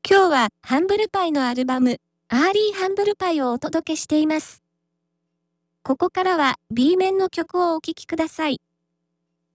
今日はハンブルパイのアルバム、アーリーハンブルパイをお届けしています。ここからは B 面の曲をお聴きください。